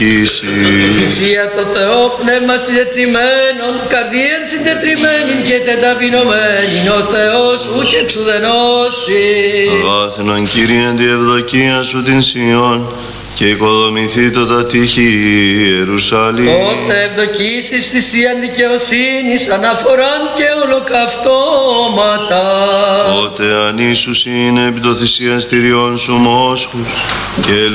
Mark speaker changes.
Speaker 1: Θυσία το Θεό πνεύμα συντετριμένον, καρδίαν συντετριμένην και τεταπεινωμένην ο Θεός ουκ εξουδενώσει.
Speaker 2: Βάθαινον Κύριε τη ευδοκία σου την Σιών και οικοδομηθεί το τα τείχη Ιερουσαλήμ.
Speaker 1: Τότε ευδοκίσεις θυσίαν δικαιοσύνης, αναφοράν και ολοκαυτώματα.
Speaker 2: Τότε ανήσους είναι επί το θυσιαστηριών σου μόσχους και